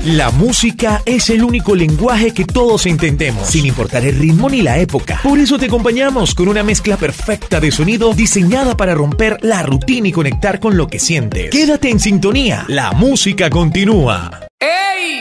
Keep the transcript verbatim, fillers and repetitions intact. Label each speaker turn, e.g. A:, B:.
A: La música es el único lenguaje que todos entendemos, sin importar el ritmo ni la época. Por eso te acompañamos con una mezcla perfecta de sonido diseñada para romper la rutina y conectar con lo que sientes. Quédate en sintonía, la música continúa.
B: ¡Eh!